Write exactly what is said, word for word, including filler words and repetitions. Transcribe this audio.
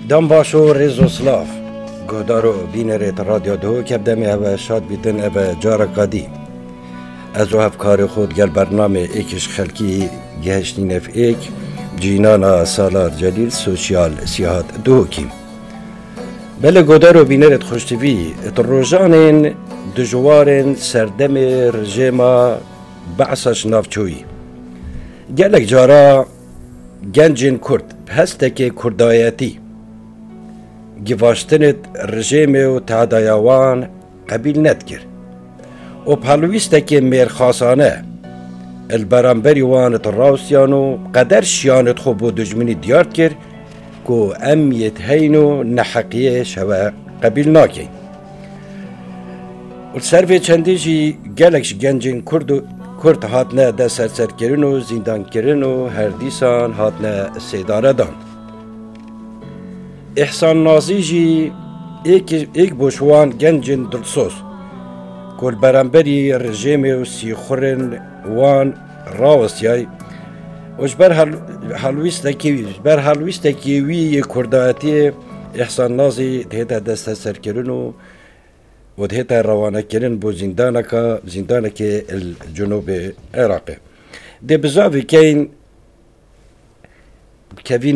دم باشو ریزو سلاف گودارو بینرت رادیو دو که بدمی هوا شاد بیتن هوا جارا قدیم از و هفکار خود گل برنامه ایکش خلکی گهشتی نف ایک جینانا سالار جلیل سوشیال سیاحت دو کیم بله گودارو بینرت خوشتوی ات روژانین دجوارن سردم رژیما بعثش نافچوی گلک جارا گنجین کرد هستکی کردایتی گواشتنت رژیم و تعدایوان قبیل ندکر و پلویستکی میرخاسانه البرانبری وانت راوسیانو قدر شیانت خوب و دجمنی دیارد کر که امیت هینو نحقیه شوه قبیل ناکین و سروی چندی جی گلکش گنجین کرد کرد هاتنه ده سرسر کرن و زندان کرن و هر دیسان هاتنه سیداره دان احسان نازی جی ایک, ایک بوشوان گنجین دلسوز کل برانبری رژیم و سیخورن وان راوستیای و جبر حلویستکی جبر حلویستکی وی کرداتی احسان نازی دهتا دست سر کرن و و دهتا روانه کرن بو زندانکا زندانک الجنوب عراقی ده بزاوی کین کوین